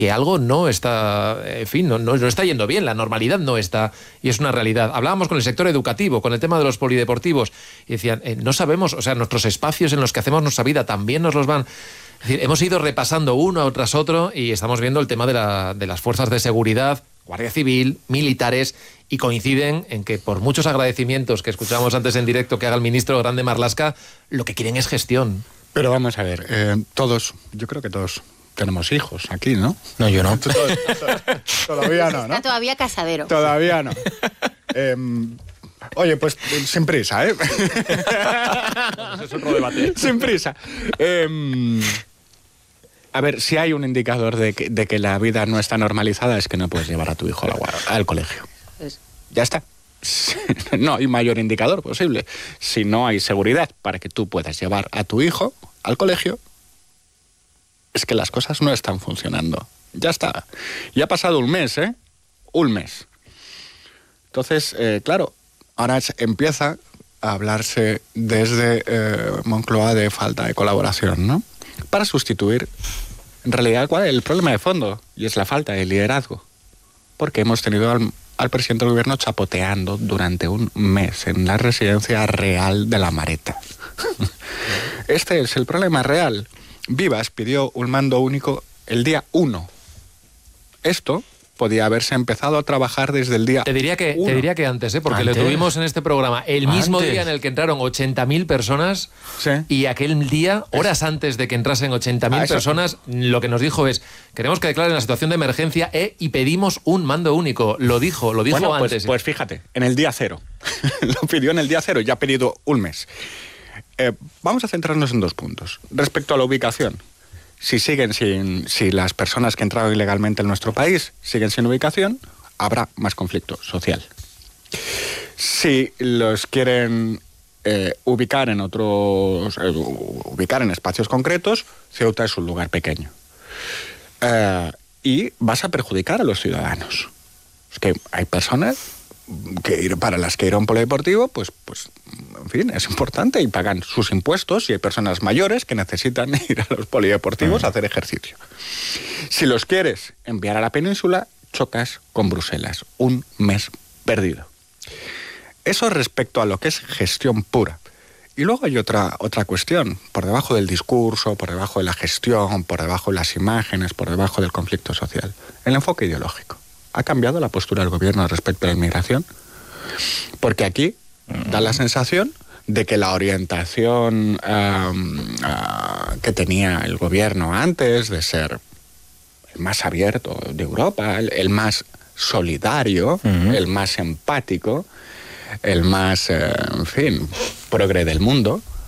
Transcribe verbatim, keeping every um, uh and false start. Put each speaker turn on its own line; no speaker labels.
que algo no está, en fin, no, no, no está yendo bien, la normalidad no está, y es una realidad. Hablábamos con el sector educativo, con el tema de los polideportivos, y decían, eh, no sabemos, o sea, nuestros espacios en los que hacemos nuestra vida también nos los van... Es decir, hemos ido repasando uno tras otro y estamos viendo el tema de, la, de las fuerzas de seguridad, Guardia Civil, militares, y coinciden en que por muchos agradecimientos que escuchábamos antes en directo que haga el ministro Grande Marlaska, lo que quieren es gestión.
Pero vamos a ver, eh, todos, yo creo que todos tenemos hijos aquí, ¿no?
No, yo no.
Todavía no, ¿no?
Está todavía casadero.
Todavía no. eh, Oye, pues sin prisa, ¿eh?
Ese es otro debate.
Sin prisa. Eh, a ver, si hay un indicador de que, de que la vida no está normalizada, es que no puedes llevar a tu hijo a la, al colegio.
Es...
Ya está. No hay mayor indicador posible. Si no hay seguridad para que tú puedas llevar a tu hijo al colegio, es que las cosas no están funcionando. Ya está. Ya ha pasado un mes, ¿eh? Un mes. Entonces, eh, claro, ahora empieza a hablarse desde eh, Moncloa de falta de colaboración, ¿no? Para sustituir, en realidad, ¿cuál es el problema de fondo? Y es la falta de liderazgo. Porque hemos tenido al, al presidente del gobierno chapoteando durante un mes en la residencia real de La Mareta. Este es el problema real. Vivas pidió un mando único el día uno. Esto podía haberse empezado a trabajar desde el día
Te diría que,
uno.
te diría que antes, ¿eh? Porque
Antes.
lo tuvimos en este programa el mismo
Antes.
día en el que entraron ochenta mil personas,
Sí.
y aquel día, horas antes de que entrasen ochenta mil
Ah, eso-
personas, lo que nos dijo es, queremos que declaren la situación de emergencia eh, y pedimos un mando único. Lo dijo, lo dijo
Bueno, pues,
antes.
pues fíjate, en el día cero. Lo pidió en el día cero, ya ha pedido un mes. Eh, vamos a centrarnos en dos puntos. Respecto a la ubicación. Si siguen sin, si las personas que entraron ilegalmente en nuestro país siguen sin ubicación, habrá más conflicto social. Si los quieren eh, ubicar en otros, eh, ubicar en espacios concretos, Ceuta es un lugar pequeño. Eh, y vas a perjudicar a los ciudadanos. Es que hay personas que ir, para las que ir a un polideportivo, pues, pues, en fin, es importante y pagan sus impuestos, y hay personas mayores que necesitan ir a los polideportivos uh-huh. a hacer ejercicio. Si los quieres enviar a la península, chocas con Bruselas. Un mes perdido. Eso respecto a lo que es gestión pura. Y luego hay otra, otra cuestión, por debajo del discurso, por debajo de la gestión, por debajo de las imágenes, por debajo del conflicto social. El enfoque ideológico. ¿Ha cambiado la postura del gobierno respecto a la inmigración? Porque aquí da la sensación de que la orientación um, uh, que tenía el gobierno antes de ser el más abierto de Europa, el, el más solidario, uh-huh. el más empático, el más, uh, en fin, progre del mundo,